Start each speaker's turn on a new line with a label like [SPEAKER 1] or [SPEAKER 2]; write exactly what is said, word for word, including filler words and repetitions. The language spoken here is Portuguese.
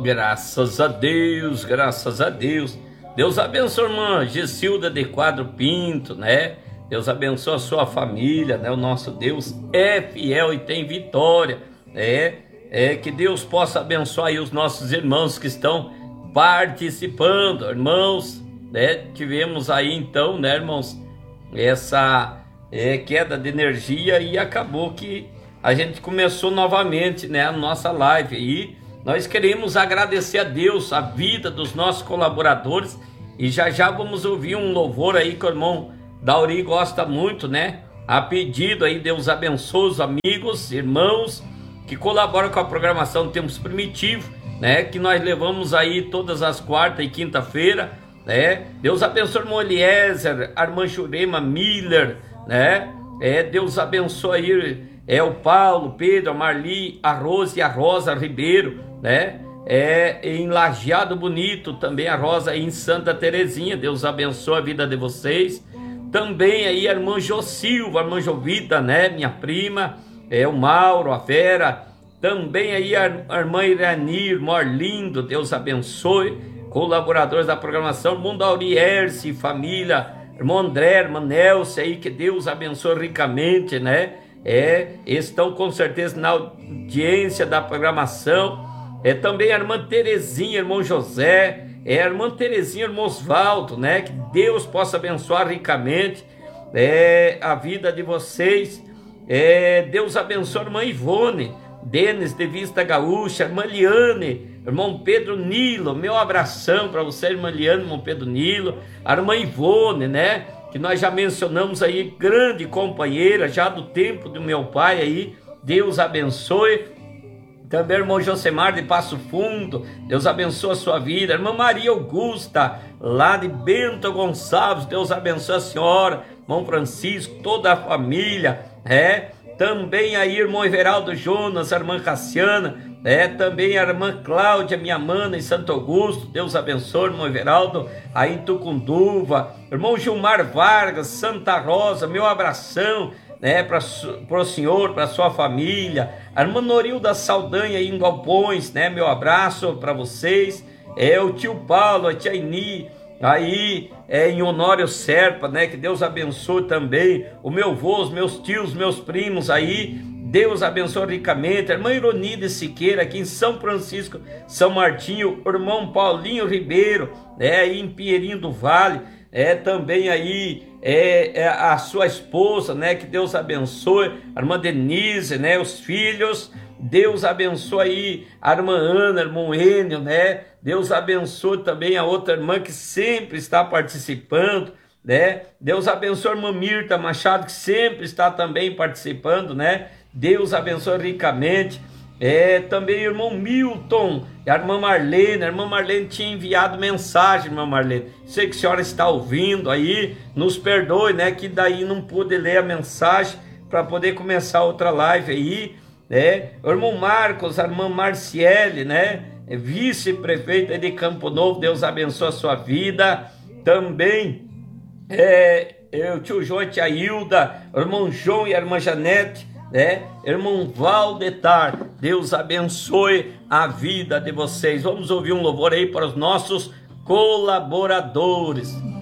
[SPEAKER 1] Graças a Deus, graças a Deus. Deus abençoe a irmã Gessilda de Quadro Pinto, né? Deus abençoe a sua família, né? O nosso Deus é fiel e tem vitória, né? É, que Deus possa abençoar aí os nossos irmãos que estão participando, irmãos, né? Tivemos aí então, né, irmãos, essa é, queda de energia e acabou que a gente começou novamente, né, a nossa live e nós queremos agradecer a Deus a vida dos nossos colaboradores e já já vamos ouvir um louvor aí que o irmão Dauri gosta muito, né? A pedido aí, Deus abençoe os amigos, irmãos que colaboram com a programação do Tempos Primitivos, né? Que nós levamos aí todas as quarta e quinta-feira, né? Deus abençoe o irmão Eliezer, a irmã Jurema Miller, né? É, Deus abençoe aí é, o Paulo, Pedro, a Marli, a Rose e a Rosa Ribeiro, né? É, em Lajeado Bonito, também a Rosa aí em Santa Terezinha. Deus abençoe a vida de vocês. Também aí a irmã Josilva, a irmã Jovita, né? Minha prima, é, o Mauro, a Vera. Também aí a, a irmã Irani, irmão Arlindo, Deus abençoe. Colaboradores da programação, irmão Dauri Erce, família, irmão André, irmã Nelson aí, que Deus abençoe ricamente, né? É, estão com certeza na audiência da programação. É também a irmã Terezinha, irmão José, é a irmã Terezinha, irmão Osvaldo, né? Que Deus possa abençoar ricamente é, a vida de vocês. É, Deus abençoe a irmã Ivone, Denis de Vista Gaúcha, irmã Liane, irmão Pedro Nilo, meu abração para você, irmã Liane, irmão Pedro Nilo, a irmã Ivone, né? Que nós já mencionamos aí, grande companheira, já do tempo do meu pai aí, Deus abençoe. Também irmão Josemar de Passo Fundo, Deus abençoe a sua vida. Irmã Maria Augusta, lá de Bento Gonçalves, Deus abençoe a senhora. Irmão Francisco, toda a família, é. Também aí irmão Everaldo Jonas, a irmã Cassiana, é. Também a irmã Cláudia, minha mana, em Santo Augusto, Deus abençoe, irmão Everaldo, aí em Tucunduva. Irmão Gilmar Vargas, Santa Rosa, meu abração, né, para o senhor, para a sua família. A irmã Norilda Saldanha aí em Galpões, né, meu abraço para vocês. É o tio Paulo, a tia Ini, aí é em Honório Serpa, né, que Deus abençoe também o meu avô, os meus tios, meus primos aí, Deus abençoe ricamente. A irmã Ironi de Siqueira aqui em São Francisco, São Martinho, o irmão Paulinho Ribeiro, né, aí em Pinheirinho do Vale. É também aí é, é a sua esposa, né? Que Deus abençoe, a irmã Denise, né? Os filhos, Deus abençoe aí a irmã Ana, irmão Enio, né? Deus abençoe também a outra irmã que sempre está participando, né? Deus abençoe a irmã Mirta Machado, que sempre está também participando, né? Deus abençoe ricamente. É, também o irmão Milton, a irmã Marlene, a irmã Marlene tinha enviado mensagem, irmã Marlene, sei que a senhora está ouvindo aí, nos perdoe, né, que daí não pude ler a mensagem para poder começar outra live aí, né, o irmão Marcos, a irmã Marciele, né, vice-prefeita de Campo Novo, Deus abençoe a sua vida, também, é, o tio João e a tia Hilda, o irmão João e a irmã Janete, né? Irmão Valdetar, Deus abençoe a vida de vocês. Vamos ouvir um louvor aí para os nossos colaboradores.